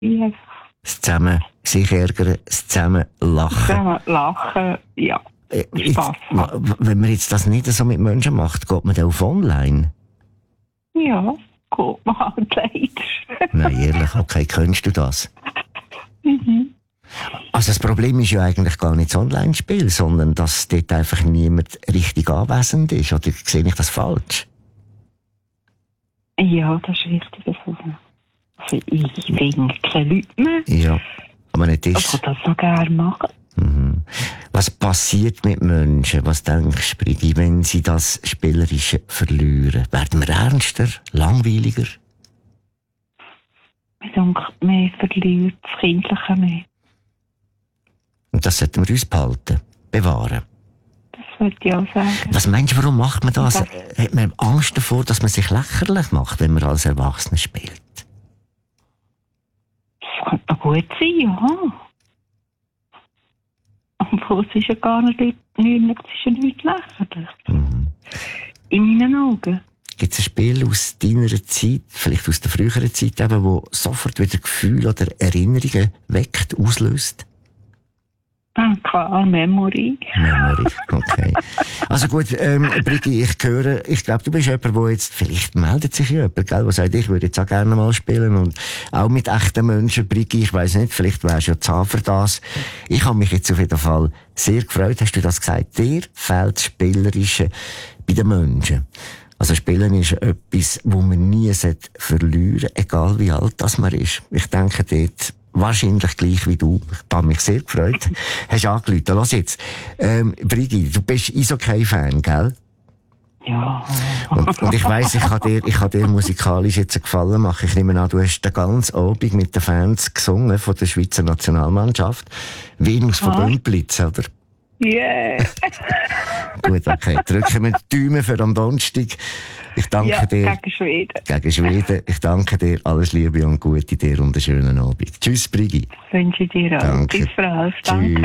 Ja. Das zusammen sich ärgern, das zusammen lachen. Zusammen lachen, ja. Spass. Wenn man jetzt das nicht so mit Menschen macht, geht man dann auf online? Ja, geht man halt leider. Nein, ehrlich, okay, kennst du das? Also das Problem ist ja eigentlich gar nicht das Online-Spiel, sondern dass dort einfach niemand richtig anwesend ist. Oder sehe ich das falsch? Ja, das ist richtig. Also ich finde keine Leute mehr. Ja, aber nicht ist. Ich würde das noch gerne machen. Mhm. Was passiert mit Menschen? Was denkst du, Brigi, wenn sie das Spielerische verlieren? Werden wir ernster, langweiliger? Ich denke, man verliert das Kindliche mehr. Und das sollten wir uns behalten, bewahren. Das würde ich auch sagen. Was meinst du, warum macht man das? Hat man Angst davor, dass man sich lächerlich macht, wenn man als Erwachsener spielt? Das könnte noch gut sein, ja. Obwohl es ist ja gar nicht lächerlich. Mhm. In meinen Augen. Gibt es ein Spiel aus deiner Zeit, vielleicht aus der früheren Zeit, eben, wo sofort wieder Gefühle oder Erinnerungen weckt, auslöst? Klar, Memory. Memory, okay. Also gut, Brigi, ich glaube, du bist jemand, der jetzt, vielleicht meldet sich jemand, gell, der sagt, ich würde jetzt auch gerne mal spielen und auch mit echten Menschen, Brigi, ich weiss nicht, vielleicht wärst du ja zu haben für das. Ich habe mich jetzt auf jeden Fall sehr gefreut, hast du das gesagt, dir fehlt das Spielerische bei den Menschen. Also Spielen ist etwas, wo man nie verlieren sollte, egal wie alt das man ist. Ich denke dort, wahrscheinlich gleich wie du. Ich habe mich sehr gefreut. Hast angerufen. Lass jetzt. Brigi, du bist Eishockey-Fan, gell? Ja. Und ich weiss, ich kann dir musikalisch jetzt einen Gefallen machen. Ich nehme an, du hast den ganzen Abend mit den Fans gesungen von der Schweizer Nationalmannschaft. Venus von Bümplitz, oder? Yeah. Gut, okay. Drücken wir die Daumen für am Donnerstag. Ich danke dir. Gegen Schweden. Gegen Schweden. Ich danke dir. Alles Liebe und Gute dir und einen schönen Abend. Tschüss, Brigi. Wünsche dir auch. Danke. Bis bald. Danke.